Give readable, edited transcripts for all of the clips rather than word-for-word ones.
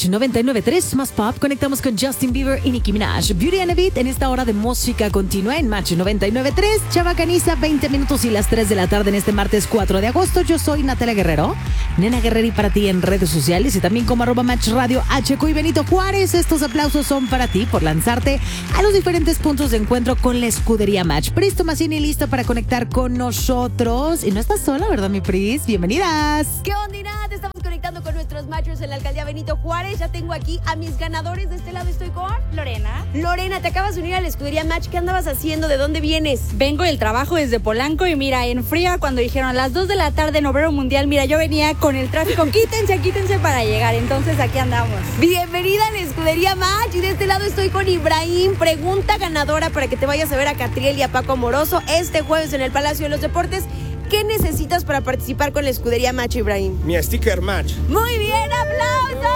Match 99.3, más pop. Conectamos con Justin Bieber y Nicki Minaj. Beauty and a Beat en esta hora de música continua en Match 99.3. Chava Caniza, 20 minutos y las 3 de la tarde en este martes 4 de agosto. Yo soy Natalia Guerrero, Nena Guerrero, y para ti en redes sociales y también como @Match Radio HQ y Benito Juárez. Estos aplausos son para ti por lanzarte a los diferentes puntos de encuentro con la escudería Match. Pris Tomasini listo para conectar con nosotros. Y no estás sola, ¿verdad, mi Pris? Bienvenidas. ¿Qué onda, Nat? Estamos conectando con nuestros matchers en la alcaldía Benito Juárez. Ya tengo aquí a mis ganadores. De este lado estoy con Lorena. Lorena, te acabas de unir a la escudería Match. ¿Qué andabas haciendo? ¿De dónde vienes? Vengo del trabajo desde Polanco y mira, en fría cuando dijeron a las 2 de la tarde en Obrero Mundial, mira, yo venía con el tráfico, quítense para llegar, entonces aquí andamos. Bienvenida a la escudería Match. Y de este lado estoy con Ibrahim. Pregunta ganadora para que te vayas a ver a Catriel y a Paco Amoroso este jueves en el Palacio de los Deportes. ¿Qué necesitas para participar con la escudería Match, Ibrahim? Mi sticker Match. ¡Muy bien! ¡Aplausos!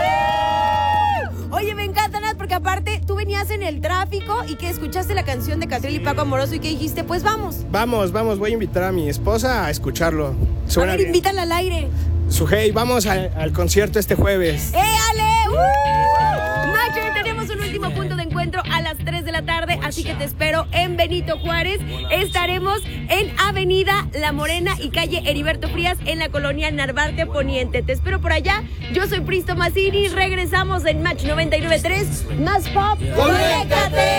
Oye, me encanta, Nat, porque aparte tú venías en el tráfico y que escuchaste la canción de Catriel y Paco Amoroso y que dijiste, pues vamos. Vamos, voy a invitar a mi esposa a escucharlo. Suena a ver, bien. invítala al aire. Sujei, vamos al concierto este jueves. Ale! Match, tenemos un último punto de encuentro a las 3 de la tarde, así que te espero en Benito Juárez. Estaremos en Avenida La Morena y calle Heriberto Frías en la colonia Narvarte Poniente. Te espero por allá. Yo soy Pris Tomasini. Regresamos en Match 99.3. Más pop. ¡Conéctate!